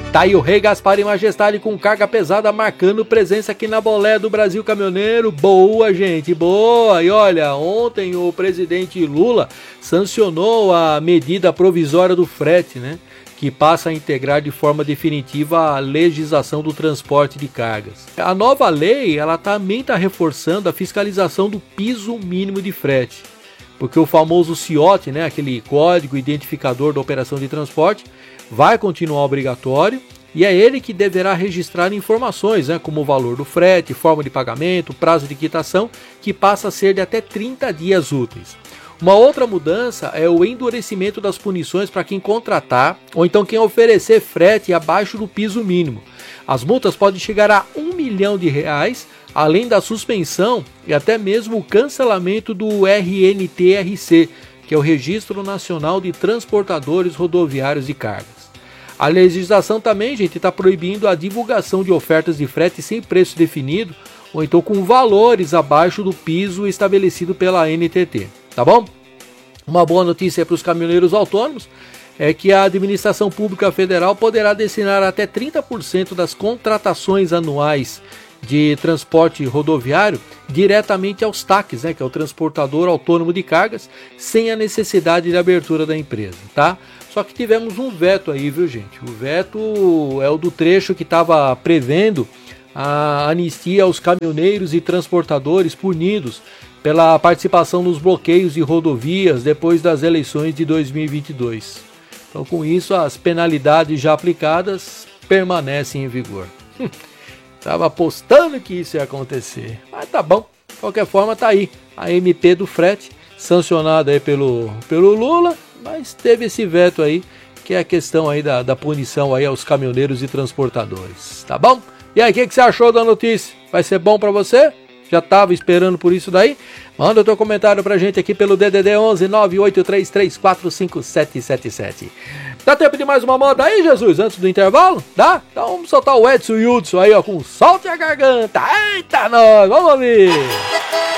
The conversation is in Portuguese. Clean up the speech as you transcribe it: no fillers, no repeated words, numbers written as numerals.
Tá aí o Rei Gaspar e Majestade com carga pesada marcando presença aqui na Boleia do Brasil Caminhoneiro. Boa, gente, boa! E olha, ontem o presidente Lula sancionou a medida provisória do frete, né? Que passa a integrar de forma definitiva a legislação do transporte de cargas. A nova lei, ela também está reforçando a fiscalização do piso mínimo de frete, porque o famoso CIOT, né, aquele Código Identificador da Operação de Transporte, vai continuar obrigatório e é ele que deverá registrar informações, né, como o valor do frete, forma de pagamento, prazo de quitação, que passa a ser de até 30 dias úteis. Uma outra mudança é o endurecimento das punições para quem contratar ou então quem oferecer frete abaixo do piso mínimo. As multas podem chegar a R$1 milhão, além da suspensão e até mesmo o cancelamento do RNTRC, que é o Registro Nacional de Transportadores Rodoviários de Cargas. A legislação também, gente, está proibindo a divulgação de ofertas de frete sem preço definido ou então com valores abaixo do piso estabelecido pela ANTT. Tá bom? Uma boa notícia para os caminhoneiros autônomos é que a Administração Pública Federal poderá destinar até 30% das contratações anuais de transporte rodoviário diretamente aos TACs, né, que é o transportador autônomo de cargas, sem a necessidade de abertura da empresa, tá? Só que tivemos um veto aí, viu, gente? O veto é o do trecho que estava prevendo a anistia aos caminhoneiros e transportadores punidos pela participação nos bloqueios de rodovias depois das eleições de 2022. Então, com isso, as penalidades já aplicadas permanecem em vigor. Estava apostando que isso ia acontecer, mas tá bom. De qualquer forma, tá aí a MP do frete, sancionada aí pelo Lula, mas teve esse veto aí, que é a questão aí da punição aí aos caminhoneiros e transportadores, tá bom? E aí, o que você achou da notícia? Vai ser bom para você? Já estava esperando por isso daí? Manda o teu comentário pra gente aqui pelo DDD 11 983345777. Dá tempo de mais uma moda aí, Jesus, antes do intervalo? Dá? Então vamos soltar o Edson Hudson aí, ó, com Solte a Garganta. Eita, nós! Vamos ouvir!